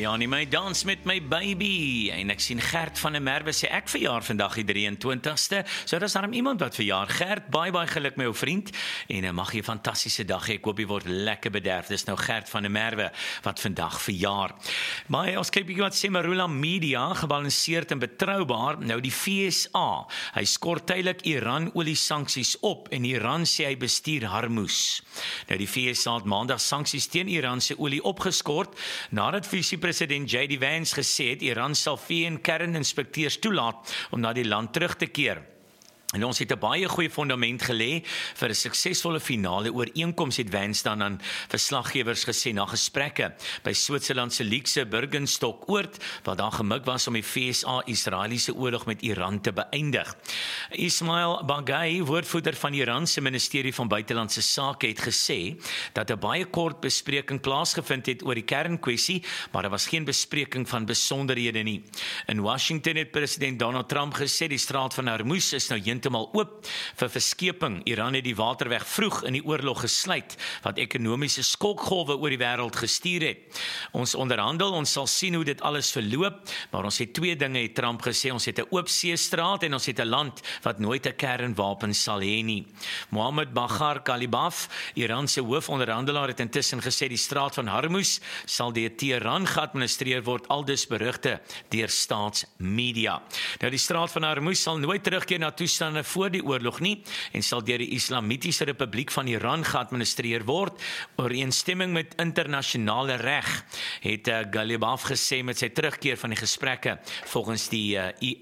Ja, nie my dans met my baby. En ek sien Gert van der Merwe sê ek verjaar vandag die 23ste. So dis daarom iemand wat verjaar. Gert, baie geluk met jou vriend. En mag jy 'n fantastiese dag hê. Ek hoop jy word lekker bederf. Dis nou Gert van der Merwe wat vandag verjaar. Maar ons kyk bietjie wat sê Marula Media, gebalanseerd en betroubaar. Nou die FSA, hy skort tydelik Iran olie sanksies op en Iran sê hy bestuur Hormuz. Nou die FSA het maandag sanksies teen Iran se olie opgeskort nadat visie-president J.D. Vance gesê het Iran sal VN kerninspekteurs toelaat om na die land terug te keer. En ons het 'n baie goeie fondament gelê vir 'n suksesvolle finale ooreenkoms, het Vance dan aan verslaggewers gesê na gesprekke by Switserland se Leekse Bergenstock-oord wat daar gemik was om die FSA-Israeliese oorlog met Iran te beëindig. Ismail Baghai, woordvoerder van Iran se ministerie van buitelandse sake, het gesê dat 'n baie kort bespreking plaasgevind het oor die kernkwessie, maar daar was geen bespreking van besonderhede nie. In Washington het president Donald Trump gesê die straat van Hormuz is nou heeltemal oop vir verskeping. Iran het die waterweg vroeg in die oorlog gesluit wat ekonomiese skokgolwe oor die wêreld gestuur het. Ons onderhandel, ons sal sien hoe dit alles verloop, maar ons het twee dinge, het Trump gesê, ons het 'n oop seestraat en ons het 'n land wat nooit 'n kernwapen sal hê nie. Mohammed Baghar Ghalibaf, Iran se hoofonderhandelaar, het intussen gesê die straat van Hormuz sal deur Teheran geadministreer word, aldus berigte deur staatsmedia. Nou die straat van Hormuz sal nooit terugkeer na toestande voor die oorlog nie en sal deur die Islamitiese Republiek van Iran geadministreer word. Ooreenstemming met internasionale reg, het Ghalibaf gesê met sy terugkeer van die gesprekke volgens die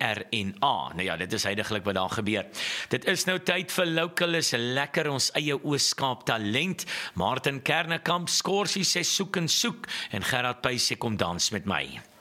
IRNA. Nou ja, dit is heidaglik wat daar gebeur. Dit is nou tyd vir Local is lekker, ons eie Oos-Kaap talent. Martin Kernekamp, Skorsie sê soek en soek en Gerard Pys sê kom dans met my.